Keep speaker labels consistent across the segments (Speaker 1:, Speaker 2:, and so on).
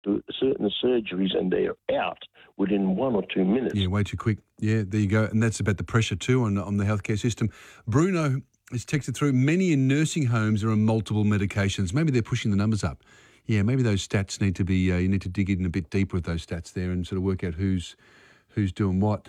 Speaker 1: to certain surgeries and they're out within 1 or 2 minutes.
Speaker 2: Yeah, way too quick. Yeah, there you go. And that's about the pressure too on the healthcare system. Bruno has texted through, many in nursing homes are on multiple medications. Maybe they're pushing the numbers up. Yeah, maybe those stats need to be, you need to dig in a bit deeper with those stats there and sort of work out who's doing what.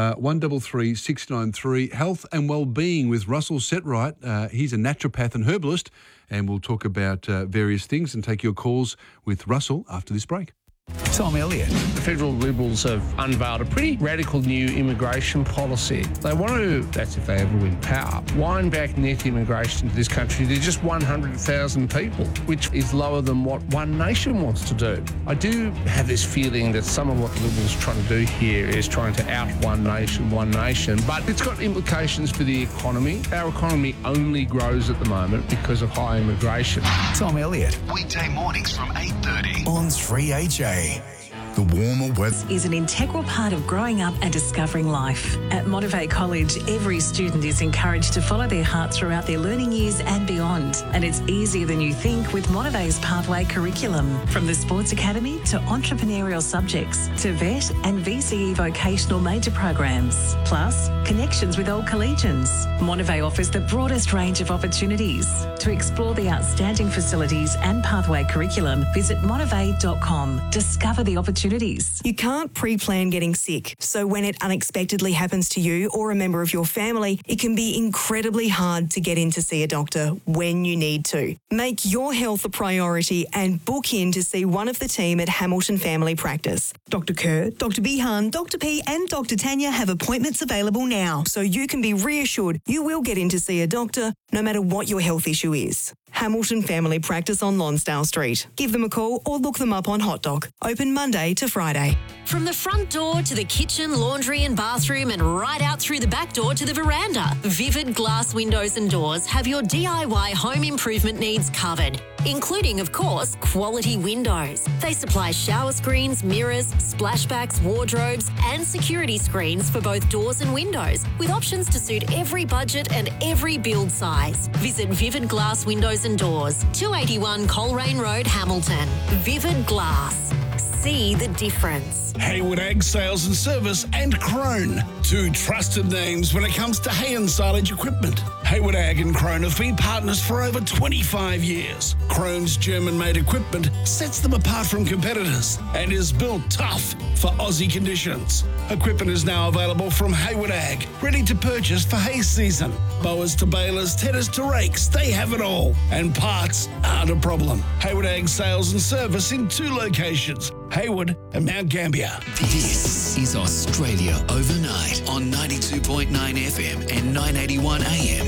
Speaker 2: 133 693, health and wellbeing with Russell Setright. He's a naturopath and herbalist, and we'll talk about various things and take your calls with Russell after this break.
Speaker 3: Tom Elliott.
Speaker 4: The federal Liberals have unveiled a pretty radical new immigration policy. They want to, that's if they ever win power, wind back net immigration to this country to just 100,000 people, which is lower than what One Nation wants to do. I do have this feeling that some of what the Liberals are trying to do here is trying to out One Nation, but it's got implications for the economy. Our economy only grows at the moment because of high immigration.
Speaker 3: Tom Elliott.
Speaker 5: Weekday mornings from 8:30
Speaker 3: on 3HA. The warmer weather
Speaker 6: is an integral part of growing up and discovering life. At Motivate College, every student is encouraged to follow their heart throughout their learning years and beyond. And it's easier than you think with Motivate's pathway curriculum. From the sports academy to entrepreneurial subjects to VET and VCE vocational major programs. Plus, connections with old collegians. Motivate offers the broadest range of opportunities. To explore the outstanding facilities and pathway curriculum, visit motivate.com. Discover the opportunities.
Speaker 7: You can't pre-plan getting sick, so when it unexpectedly happens to you or a member of your family, it can be incredibly hard to get in to see a doctor when you need to. Make your health a priority and book in to see one of the team at Hamilton Family Practice. Dr. Kerr, Dr. Behan, Dr. P and Dr. Tanya have appointments available now, so you can be reassured you will get in to see a doctor no matter what your health issue is. Hamilton Family Practice on Lonsdale Street. Give them a call or look them up on Hot Dog. Open Monday to Friday.
Speaker 8: From the front door to the kitchen, laundry and bathroom and right out through the back door to the veranda, Vivid Glass Windows and Doors have your DIY home improvement needs covered, including, of course, quality windows. They supply shower screens, mirrors, splashbacks, wardrobes and security screens for both doors and windows, with options to suit every budget and every build size. Visit Vivid Glass Windows and Doors, 281 Coleraine Road, Hamilton. Vivid Glass. See the difference.
Speaker 9: Hayward Ag Sales and Service and Crone, two trusted names when it comes to hay and silage equipment. Hayward Ag and Crone have been partners for over 25 years. Crone's German-made equipment sets them apart from competitors and is built tough for Aussie conditions. Equipment is now available from Hayward Ag, ready to purchase for hay season. Mowers to balers, tedders to rakes, they have it all. And parts aren't a problem. Hayward Ag Sales and Service in two locations, Hayward and Mount Gambier.
Speaker 5: This is Australia Overnight on 92.9 FM and 981 AM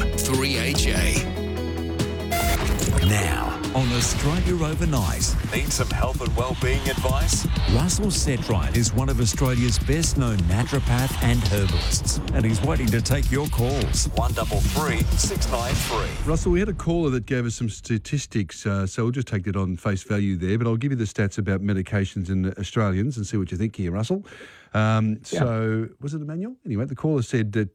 Speaker 5: 3HA. Now on Australia Overnight.
Speaker 10: Need some health and wellbeing advice?
Speaker 5: Russell Setright is one of Australia's best-known naturopath and herbalists, and he's waiting to take your calls.
Speaker 10: 133 693.
Speaker 2: Russell, we had a caller that gave us some statistics, so we'll just take that on face value there, but I'll give you the stats about medications in Australians and see what you think here, Russell. So, was it Emmanuel? Anyway, the caller said that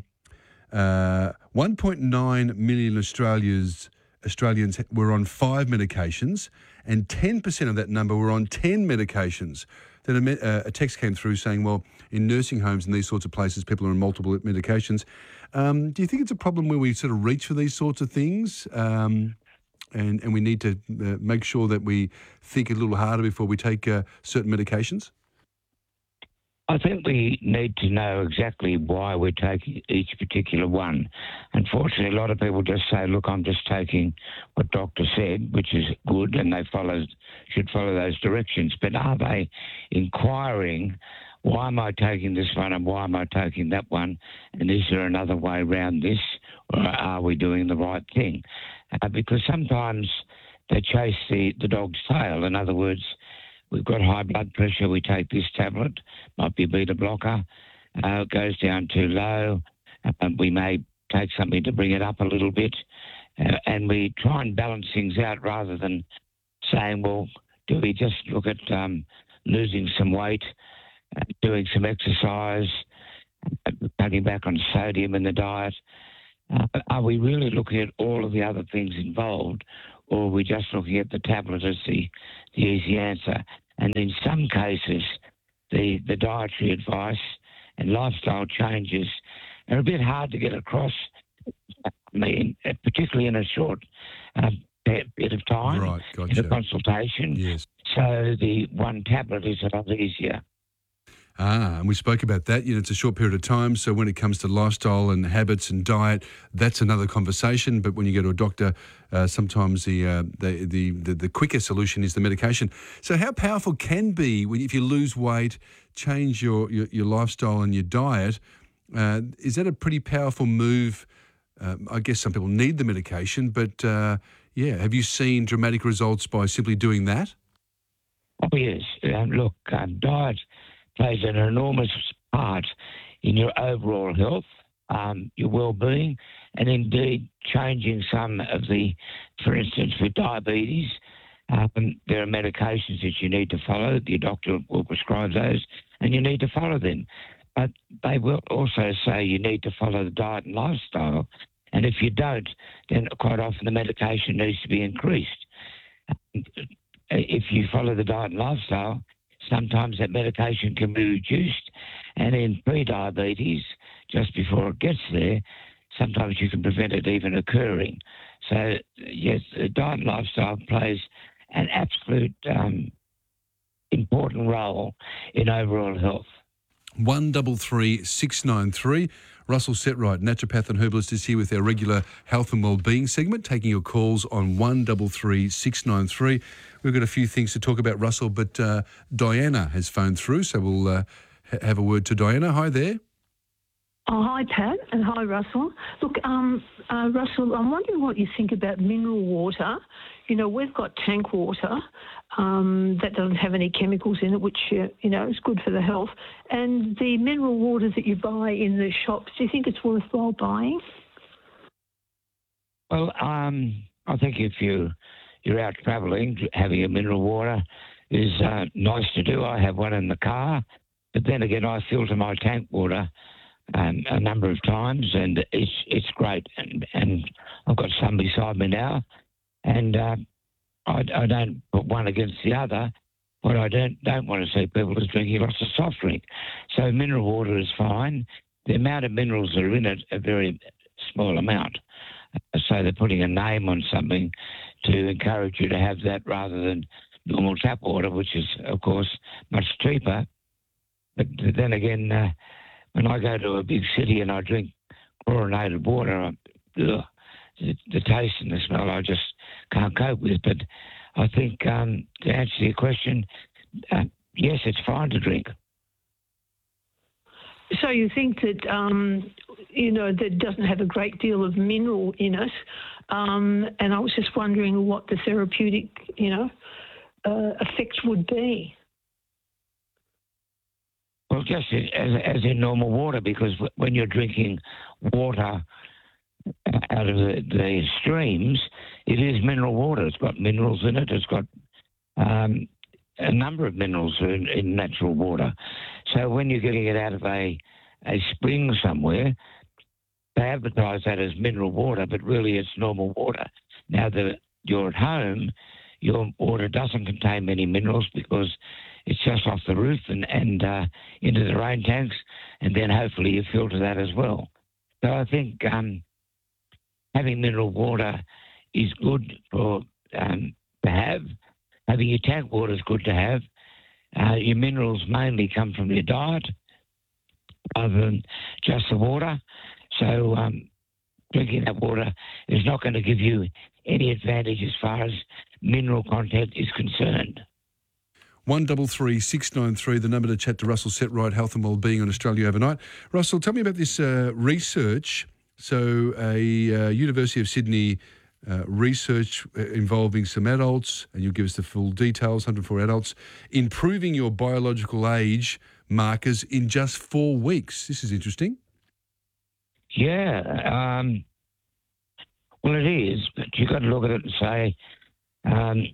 Speaker 2: 1.9 million Australians were on 5 medications and 10% of that number were on 10 medications. Then a text came through saying, well, in nursing homes and these sorts of places, people are on multiple medications. Do you think it's a problem where we sort of reach for these sorts of things and we need to make sure that we think a little harder before we take certain medications?
Speaker 11: I think we need to know exactly why we're taking each particular one. Unfortunately, a lot of people just say, look, I'm just taking what doctor said, which is good, and they should follow those directions. But are they inquiring, why am I taking this one and why am I taking that one? And is there another way around this, or are we doing the right thing? Because sometimes they chase the dog's tail. In other words, we've got high blood pressure, we take this tablet, might be a beta blocker, it goes down too low, we may take something to bring it up a little bit, and we try and balance things out rather than saying, well, do we just look at losing some weight, doing some exercise, cutting back on sodium in the diet? Are we really looking at all of the other things involved, or are we just looking at the tablet as the easy answer? And in some cases, the dietary advice and lifestyle changes are a bit hard to get across, I mean, particularly in a short bit of time,
Speaker 2: Right, gotcha.
Speaker 11: in a consultation.
Speaker 2: Yes.
Speaker 11: So the one tablet is a lot easier.
Speaker 2: And we spoke about that. It's a short period of time. So when it comes to lifestyle and habits and diet, that's another conversation. But when you go to a doctor, sometimes the quicker solution is the medication. So how powerful can be if you lose weight, change your lifestyle and your diet? Is that a pretty powerful move? I guess some people need the medication, but have you seen dramatic results by simply doing that?
Speaker 11: Oh, yes. Look, diet plays an enormous part in your overall health, your well-being, and indeed changing some of for instance, with diabetes, there are medications that you need to follow. Your doctor will prescribe those, and you need to follow them. But they will also say you need to follow the diet and lifestyle, and if you don't, then quite often the medication needs to be increased. If you follow the diet and lifestyle, sometimes that medication can be reduced, and in pre-diabetes, just before it gets there, sometimes you can prevent it even occurring. So, yes, the diet and lifestyle plays an absolute important role in overall health.
Speaker 2: 133 693. Russell Setright, naturopath and herbalist, is here with our regular health and wellbeing segment, taking your calls on 133 693. We've got a few things to talk about, Russell, but Diana has phoned through, so we'll have a word to Diana. Hi there.
Speaker 12: Oh, hi, Pat, and hi, Russell. Look, Russell, I'm wondering what you think about mineral water. We've got tank water that doesn't have any chemicals in it, which, is good for the health. And the mineral water that you buy in the shops, do you think it's worthwhile buying?
Speaker 11: Well, I think if you're out travelling, having a mineral water is nice to do. I have one in the car, but then again, I filter my tank water a number of times, and it's great. And I've got some beside me now, and I don't put one against the other. What I don't want to see people is drinking lots of soft drink. So mineral water is fine. The amount of minerals that are in it a very small amount. So they're putting a name on something to encourage you to have that rather than normal tap water, which is, of course, much cheaper. But then again, when I go to a big city and I drink chlorinated water, the taste and the smell I just can't cope with. But I think to answer your question, yes, it's fine to drink.
Speaker 12: So you think that, that doesn't have a great deal of mineral in it. And I was just wondering what the therapeutic, effects would be.
Speaker 11: Well, just as in normal water, because when you're drinking water out of the streams, it is mineral water. It's got minerals in it. It's got a number of minerals in natural water. So when you're getting it out of a spring somewhere, they advertise that as mineral water, but really it's normal water. Now that you're at home, your water doesn't contain many minerals because it's just off the roof and into the rain tanks, and then hopefully you filter that as well. So I think having mineral water is good to have. Having your tank water is good to have. Your minerals mainly come from your diet rather than just the water. So drinking that water is not going to give you any advantage as far as mineral content is concerned.
Speaker 2: 133 693, the number to chat to Russell Setright, Health and Wellbeing on Australia Overnight. Russell, tell me about this research. So a University of Sydney research involving some adults, and you'll give us the full details, 104 adults, improving your biological age markers in just 4 weeks. This is interesting.
Speaker 11: Yeah. Well, it is, but you've got to look at it and say,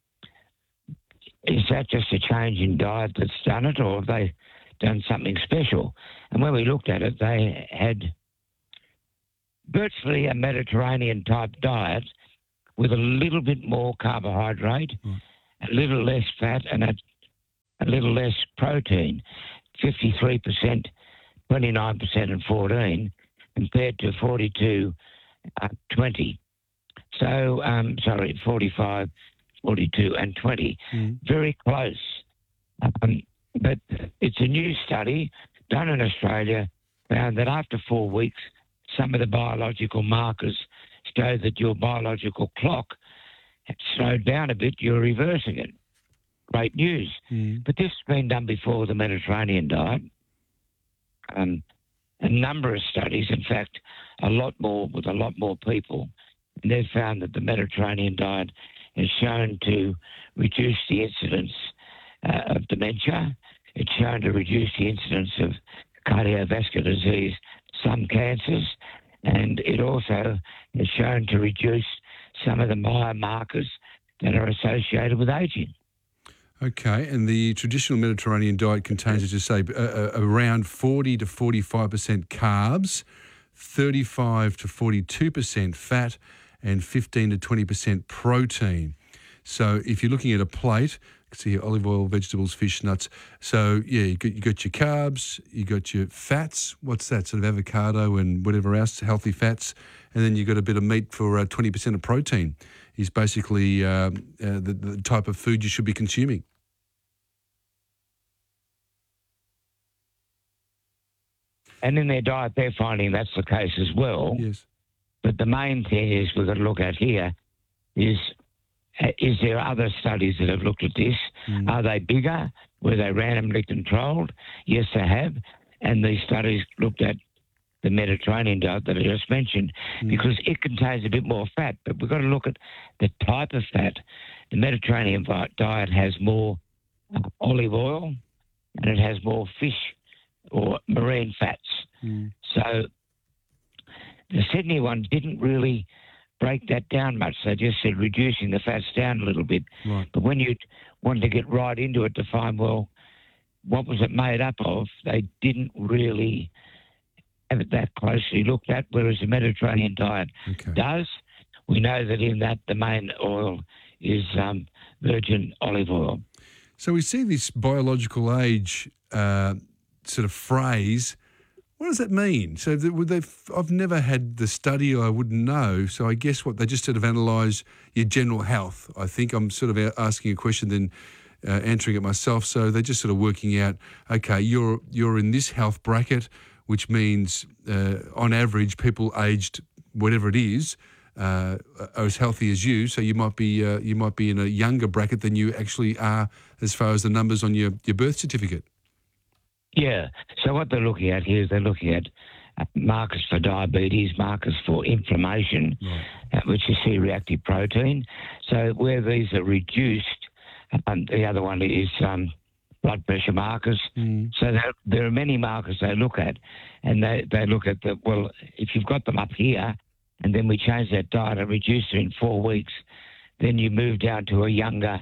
Speaker 11: is that just a change in diet that's done it, or have they done something special? And when we looked at it, they had virtually a Mediterranean-type diet with a little bit more carbohydrate, a little less fat, and a a little less protein, 53%, 29% and 14, compared to 42, 20. So, 45, 42 and 20. Very close. But it's a new study done in Australia, found that after 4 weeks, some of the biological markers show that your biological clock had slowed down a bit, you're reversing it. Great news. But this has been done before the Mediterranean diet. A number of studies, in fact, a lot more with a lot more people, and they've found that the Mediterranean diet has shown to reduce the incidence of dementia. It's shown to reduce the incidence of cardiovascular disease, some cancers, and it also has shown to reduce some of the biomarkers that are associated with ageing.
Speaker 2: Okay, and the traditional Mediterranean diet contains, as you say, around 40 to 45% carbs, 35 to 42% fat, and 15 to 20% protein. So if you're looking at a plate, see olive oil, vegetables, fish, nuts. So yeah, you got your carbs, you got your fats. What's that? Sort of avocado and whatever else, healthy fats, and then you got a bit of meat for 20% of protein. Is basically the type of food you should be consuming.
Speaker 11: And in their diet, they're finding that's the case as well.
Speaker 2: Yes.
Speaker 11: But the main thing is we've got to look at here is there other studies that have looked at this? Are they bigger? Were they randomly controlled? Yes, they have. And these studies looked at the Mediterranean diet that I just mentioned because it contains a bit more fat. But we've got to look at the type of fat. The Mediterranean diet has more olive oil and it has more fish or marine fats. So the Sydney one didn't really break that down much. They just said reducing the fats down a little bit.
Speaker 2: Right.
Speaker 11: But when you wanted to get right into it to find, well, what was it made up of, they didn't really have it that closely looked at, whereas the Mediterranean diet does. We know that in that the main oil is virgin olive oil.
Speaker 2: So we see this biological age sort of phrase. What does that mean? So I've never had the study, I wouldn't know. So I guess what they just sort of analyse your general health. I think I'm sort of asking a question, then answering it myself. So they're just sort of working out, okay, you're in this health bracket, which means on average people aged whatever it is are as healthy as you. So you might be in a younger bracket than you actually are as far as the numbers on your birth certificate.
Speaker 11: Yeah. So what they're looking at here is they're looking at markers for diabetes, markers for inflammation, which is C-reactive protein. So where these are reduced, the other one is blood pressure markers. So there are many markers they look at, and they look at well, if you've got them up here, and then we change that diet and reduce it in 4 weeks, then you move down to a younger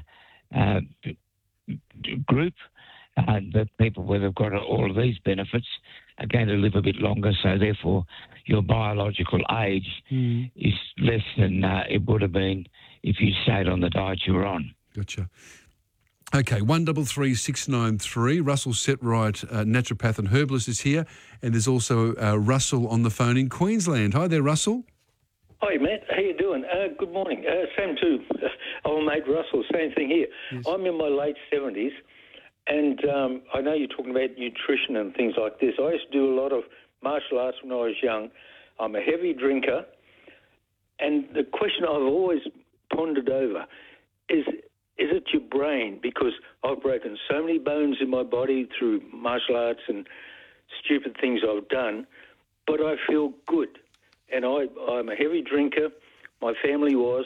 Speaker 11: group. The people where they've got all of these benefits are going to live a bit longer, so therefore your biological age is less than it would have been if you stayed on the diet you were on.
Speaker 2: Gotcha. Okay, 133 693. Russell Setright, naturopath and herbalist, is here, and there's also Russell on the phone in Queensland. Hi there, Russell.
Speaker 13: Hi, Matt. How you doing? Good morning. Same too. Old mate Russell, same thing here. Yes. I'm in my late 70s. And I know you're talking about nutrition and things like this. I used to do a lot of martial arts when I was young. I'm a heavy drinker. And the question I've always pondered over is it your brain? Because I've broken so many bones in my body through martial arts and stupid things I've done, but I feel good. And I'm a heavy drinker. My family was.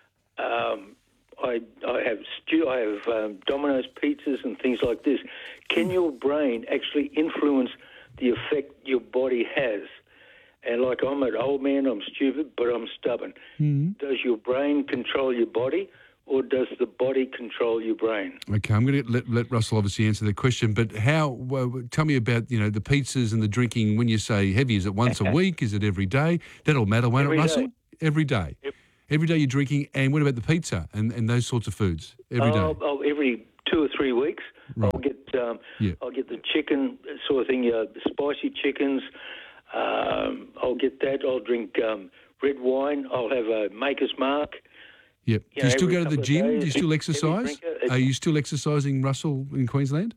Speaker 13: I have Domino's pizzas and things like this. Can your brain actually influence the effect your body has? And like I'm an old man, I'm stupid, but I'm stubborn. Does your brain control your body, or does the body control your brain?
Speaker 2: Okay, I'm going to let Russell obviously answer the question, but tell me about, the pizzas and the drinking. When you say heavy, is it once a week? Is it every day? That'll matter, won't it, Russell? Every day. Every day you're drinking, and what about the pizza and those sorts of foods? Every day?
Speaker 13: Every 2 or 3 weeks.
Speaker 2: Right.
Speaker 13: I'll get the chicken sort of thing, the spicy chickens. I'll get that. I'll drink red wine. I'll have a Maker's Mark.
Speaker 2: Yep. Do you still go to the gym? Do you still exercise? Are you still exercising, Russell, in Queensland?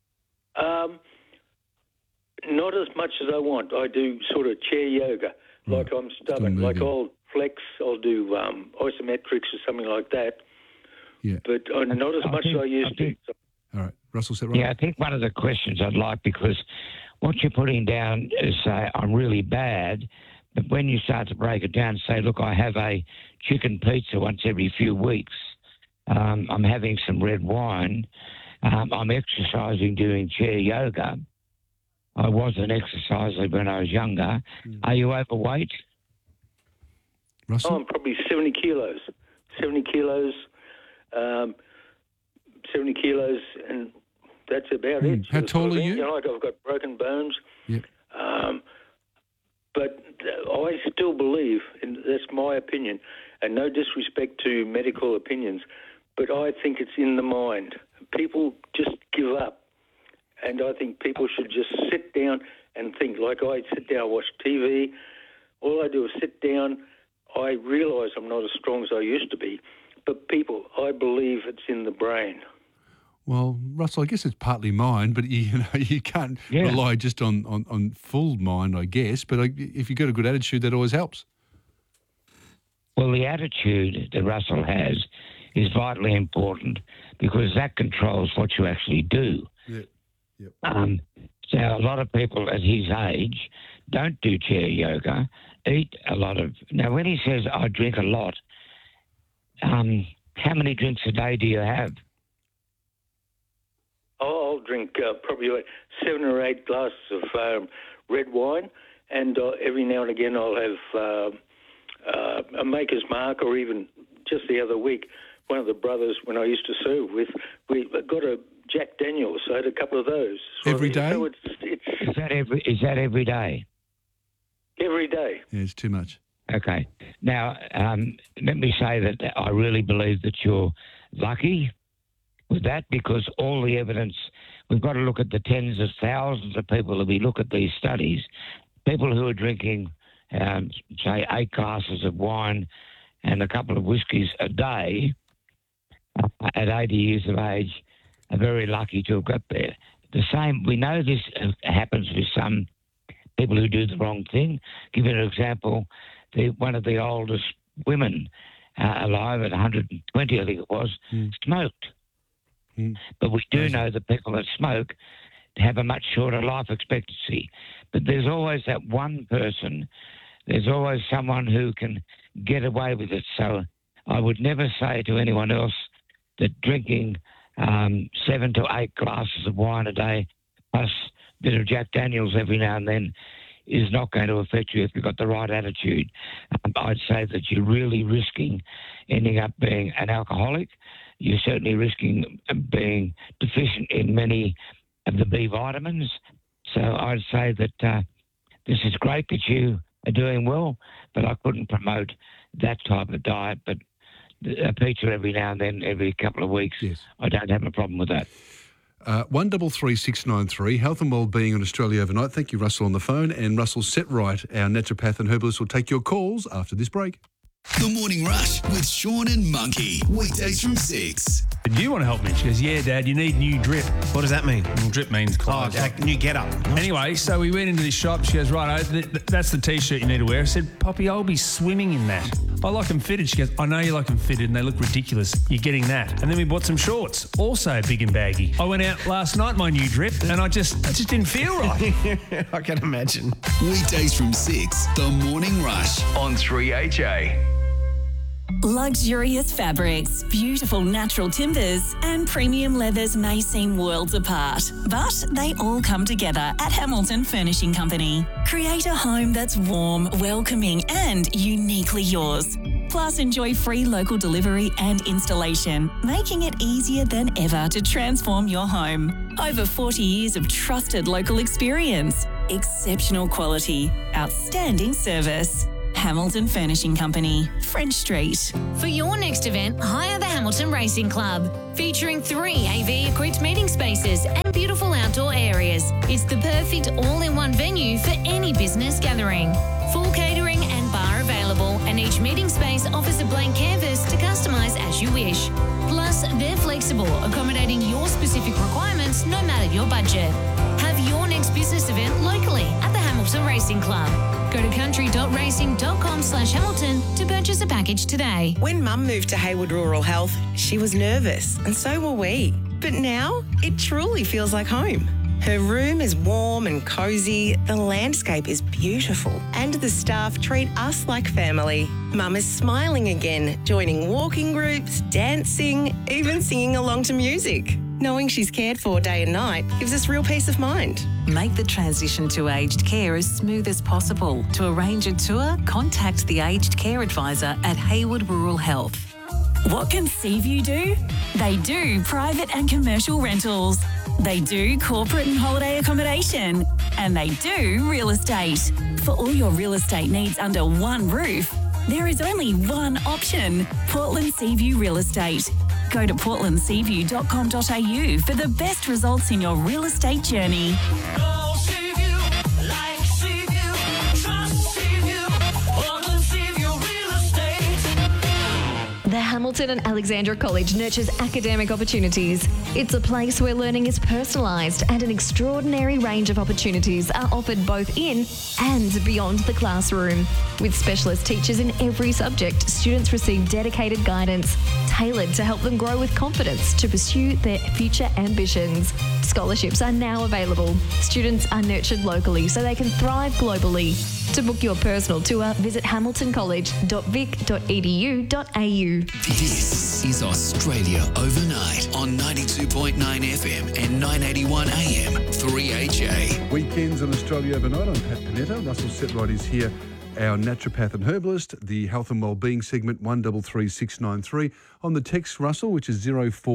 Speaker 13: Not as much as I want. I do sort of chair yoga, like I'm stubborn. Like I'll flex, I'll do isometrics or something like that.
Speaker 2: Yeah.
Speaker 13: But not as much as I used to.
Speaker 2: All right. Russell, set right.
Speaker 11: Yeah, I think one of the questions I'd like, because what you're putting down is say, I'm really bad, but when you start to break it down, say, look, I have a chicken pizza once every few weeks. I'm having some red wine. I'm exercising, doing chair yoga. I was an exerciser when I was younger. Are you overweight?
Speaker 2: Russell?
Speaker 13: Oh, I'm probably 70 kilos. 70 kilos, and that's about it.
Speaker 2: How tall are you?
Speaker 13: Like I've got broken bones.
Speaker 2: Yeah.
Speaker 13: But I still believe, and that's my opinion, and no disrespect to medical opinions, but I think it's in the mind. People just give up. And I think people should just sit down and think. Like I sit down, watch TV. All I do is sit down. I realise I'm not as strong as I used to be. But people, I believe it's in the brain.
Speaker 2: Well, Russell, I guess it's partly mind, but you can't rely just on full mind, I guess. But if you've got a good attitude, that always helps.
Speaker 11: Well, the attitude that Russell has is vitally important because that controls what you actually do.
Speaker 2: Yeah. Yep.
Speaker 11: So a lot of people at his age don't do chair yoga, eat a lot of... Now, when he says, I drink a lot, how many drinks a day do you have?
Speaker 13: I'll drink probably like 7 or 8 glasses of red wine, and every now and again I'll have a Maker's Mark, or even just the other week, one of the brothers when I used to serve with, we got a Jack Daniels, so I had a couple of those.
Speaker 2: Every day?
Speaker 13: So
Speaker 11: is that every day?
Speaker 13: Every day.
Speaker 2: Yeah, it's too much.
Speaker 11: Okay. Now, let me say that I really believe that you're lucky with that, because all the evidence, we've got to look at the tens of thousands of people that we look at these studies, people who are drinking, say, 8 glasses of wine and a couple of whiskies a day at 80 years of age, are very lucky to have got there. The same, we know this happens with some people who do the wrong thing. Give you an example, one of the oldest women alive at 120, I think it was, smoked. But we do know that people that smoke have a much shorter life expectancy. But there's always that one person, there's always someone who can get away with it. So I would never say to anyone else that drinking 7 to 8 glasses of wine a day plus a bit of Jack Daniels every now and then is not going to affect you if you've got the right attitude. I'd say that you're really risking ending up being an alcoholic. You're certainly risking being deficient in many of the B vitamins. So I'd say that this is great that you are doing well, but I couldn't promote that type of diet. But a pizza every now and then, every couple of weeks, I don't have a problem with that.
Speaker 2: 133693, Health and Wellbeing on Australia Overnight. Thank you, Russell, on the phone. And Russell Setright, our naturopath and herbalist, will take your calls after this break.
Speaker 3: The Morning Rush with Sean and Monkey. Weekdays from 6.
Speaker 14: Do you want to help me? She goes, yeah, Dad, you need new drip. What does that mean? Well, drip means clothes. Oh, new get-up. Anyway, so we went into this shop. She goes, right, that's the T-shirt you need to wear. I said, Poppy, I'll be swimming in that. I like them fitted. She goes, I know you like them fitted and they look ridiculous. You're getting that. And then we bought some shorts, also big and baggy. I went out last night, my new drip, and I just didn't feel right.
Speaker 15: I can imagine.
Speaker 3: Weekdays from 6, The Morning Rush on 3HA.
Speaker 6: Luxurious fabrics, beautiful natural timbers, and premium leathers may seem worlds apart, but they all come together at Hamilton Furnishing Company. Create a home that's warm, welcoming, and uniquely yours. Plus, enjoy free local delivery and installation, making it easier than ever to transform your home. Over 40 years of trusted local experience, exceptional quality, outstanding service.
Speaker 15: Hamilton Furnishing Company, French Street.
Speaker 16: For your next event, hire the Hamilton Racing Club, featuring 3 AV-equipped meeting spaces and beautiful outdoor areas. It's the perfect all-in-one venue for any business gathering. Full catering and bar available, and each meeting space offers a blank canvas to customise as you wish. Plus, they're flexible, accommodating your specific requirements no matter your budget. Have your next business event locally at the Hamilton Racing Club. Go to country.racing.com/Hamilton to purchase a package today.
Speaker 17: When Mum moved to Hayward Rural Health, she was nervous, and so were we. But now, it truly feels like home. Her room is warm and cosy, the landscape is beautiful, and the staff treat us like family. Mum is smiling again, joining walking groups, dancing, even singing along to music. Knowing she's cared for day and night gives us real peace of mind.
Speaker 6: Make the transition to aged care as smooth as possible. To arrange a tour, contact the Aged Care Advisor at Hayward Rural Health.
Speaker 15: What can Seaview do? They do private and commercial rentals. They do corporate and holiday accommodation. And they do real estate. For all your real estate needs under one roof, there is only one option: Portland Seaview Real Estate. Go to portlandseaview.com.au for the best results in your real estate journey.
Speaker 18: The Hamilton and Alexandra College nurtures academic opportunities. It's a place where learning is personalised and an extraordinary range of opportunities are offered both in and beyond the classroom. With specialist teachers in every subject, students receive dedicated guidance tailored to help them grow with confidence to pursue their future ambitions. Scholarships are now available. Students are nurtured locally so they can thrive globally. To book your personal tour, visit hamiltoncollege.vic.edu.au.
Speaker 3: This is Australia Overnight on 92.9 FM and 981 AM 3HA.
Speaker 2: Weekends on Australia Overnight. I'm Pat Panetta. Russell Setright is here, our naturopath and herbalist. The health and wellbeing segment 133693. On the text, Russell, which is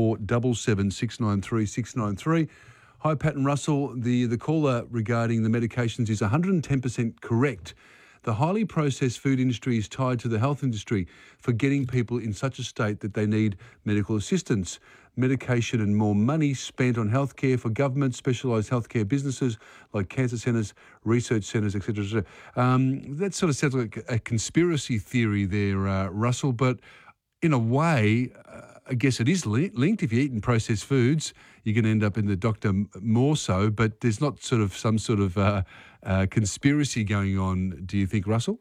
Speaker 2: 0477 693 693. Hi, Pat and Russell. The caller regarding the medications is 110% correct. The highly processed food industry is tied to the health industry for getting people in such a state that they need medical assistance, medication and more money spent on healthcare for government, specialised healthcare businesses like cancer centres, research centres, etc. That sort of sounds like a conspiracy theory there, Russell, but in a way, I guess it is linked. If you're eating processed foods, you're going to end up in the doctor more so, but there's not sort of some sort of conspiracy going on, do you think, Russell?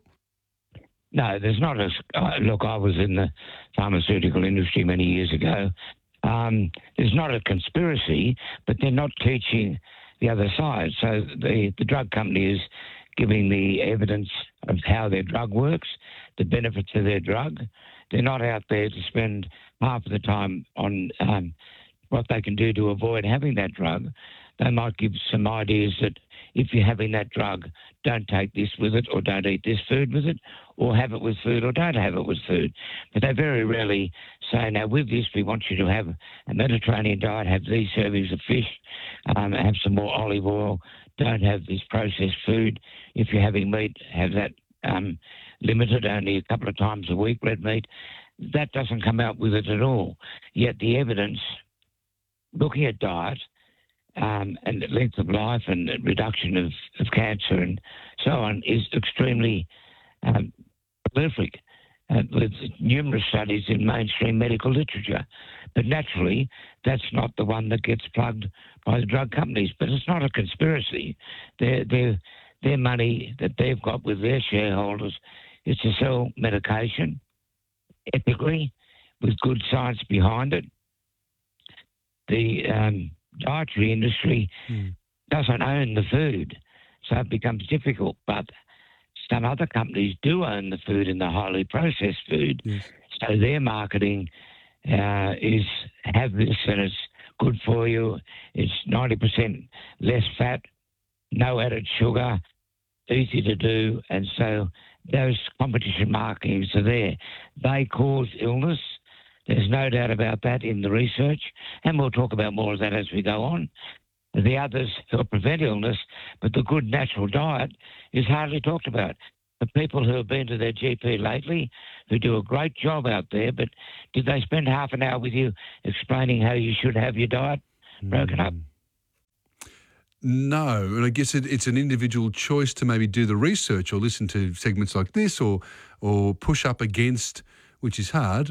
Speaker 11: No, there's not. Look, I was in the pharmaceutical industry many years ago. There's not a conspiracy, but they're not teaching the other side. So the drug company is giving the evidence of how their drug works, the benefits of their drug. They're not out there to spend half of the time on what they can do to avoid having that drug. They might give some ideas that if you're having that drug, don't take this with it, or don't eat this food with it, or have it with food, or don't have it with food. But they very rarely say, now with this, we want you to have a Mediterranean diet, have these servings of fish, have some more olive oil, don't have this processed food. If you're having meat, have that limited, only a couple of times a week, red meat. That doesn't come out with it at all. Yet the evidence, looking at diet and length of life and reduction of cancer and so on, is extremely prolific with numerous studies in mainstream medical literature. But naturally, that's not the one that gets plugged by the drug companies. But it's not a conspiracy. Their money that they've got with their shareholders is to sell medication ethically with good science behind it. The dietary industry doesn't own the food, so it becomes difficult. But some other companies do own the food and the highly processed food. Yes. So their marketing is have this and it's good for you. It's 90% less fat, no added sugar, easy to do. And so those competition markings are there. They cause illness. There's no doubt about that in the research, and we'll talk about more of that as we go on. The others help prevent illness, but the good natural diet is hardly talked about. the people who have been to their GP lately, who do a great job out there, but did they spend half an hour with you explaining how you should have your diet broken up?
Speaker 2: No, and I guess it's an individual choice to maybe do the research or listen to segments like this or push up against, which is hard,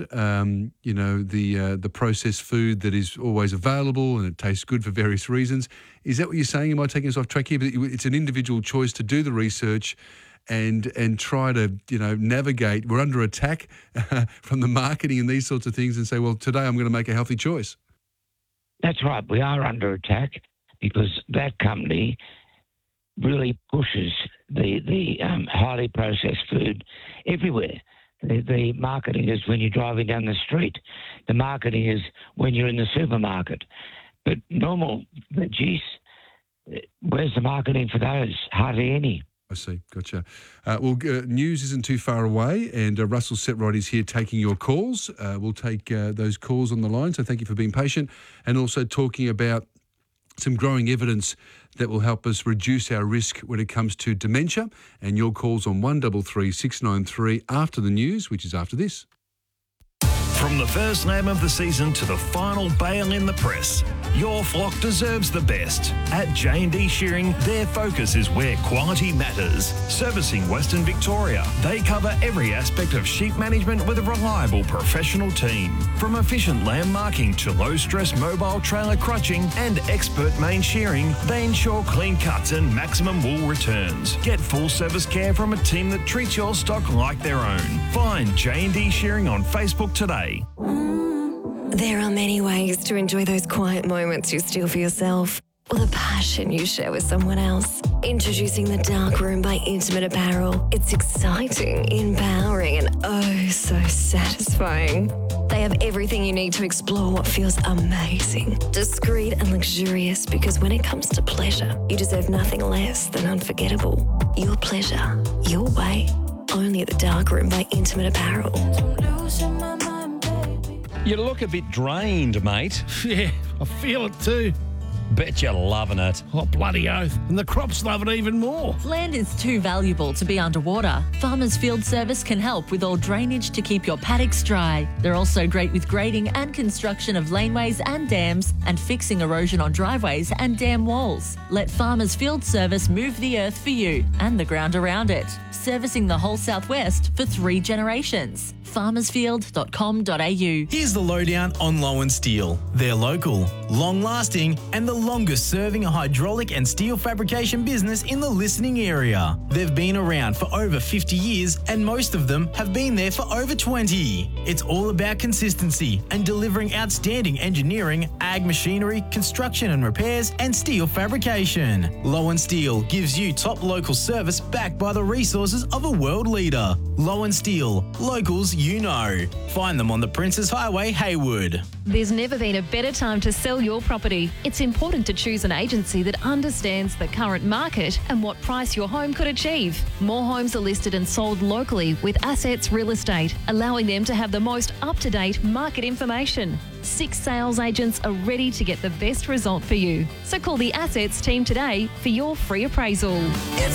Speaker 2: the processed food that is always available and it tastes good for various reasons. Is that what you're saying? Am I taking us off track here? But it's an individual choice to do the research and try to, navigate. We're under attack from the marketing and these sorts of things and say, well, today I'm going to make a healthy choice.
Speaker 11: That's right. We are under attack because that company really pushes the highly processed food everywhere. The marketing is when you're driving down the street. The marketing is when you're in the supermarket. But normal veggies, where's the marketing for those? Hardly any.
Speaker 2: I see. Gotcha. News isn't too far away, and Russell Setright is here taking your calls. We'll take those calls on the line, so thank you for being patient, and also talking about some growing evidence that will help us reduce our risk when it comes to dementia. And your calls on 133 693 after the news, which is after this.
Speaker 19: From the first name of the season to the final bale in the press, your flock deserves the best. At J&D Shearing, their focus is where quality matters. Servicing Western Victoria, they cover every aspect of sheep management with a reliable professional team. From efficient lamb marking to low-stress mobile trailer crutching and expert main shearing, they ensure clean cuts and maximum wool returns. Get full service care from a team that treats your stock like their own. Find J&D Shearing on Facebook today.
Speaker 18: There are many ways to enjoy those quiet moments you steal for yourself, or the passion you share with someone else. Introducing the Dark Room by Intimate Apparel. It's exciting, empowering, and oh so satisfying. They have everything you need to explore what feels amazing, discreet and luxurious, because when it comes to pleasure, you deserve nothing less than unforgettable. Your pleasure, your way. Only at the Dark Room by Intimate Apparel.
Speaker 20: You look a bit drained, mate.
Speaker 9: Yeah, I feel it too.
Speaker 20: Bet you're loving it.
Speaker 9: Oh, bloody oath. And the crops love it even more.
Speaker 21: Land is too valuable to be underwater. Farmers Field Service can help with all drainage to keep your paddocks dry. They're also great with grading and construction of laneways and dams and fixing erosion on driveways and dam walls. Let Farmers Field Service move the earth for you and the ground around it. Servicing the whole southwest for 3 generations. farmersfield.com.au.
Speaker 22: Here's the lowdown on Lowen Steel. They're local, long-lasting, and the longest-serving hydraulic and steel fabrication business in the listening area. They've been around for over 50 years, and most of them have been there for over 20. It's all about consistency and delivering outstanding engineering, ag machinery, construction and repairs, and steel fabrication. Lowen Steel gives you top local service backed by the resources of a world leader. Lowen Steel, locals you know. Find them on the Princes Highway, Haywood.
Speaker 23: There's never been a better time to sell your property. It's important to choose an agency that understands the current market and what price your home could achieve. More homes are listed and sold locally with Assets Real Estate, allowing them to have the most up-to-date market information. 6 sales agents are ready to get the best result for you. So call the Assets team today for your free appraisal.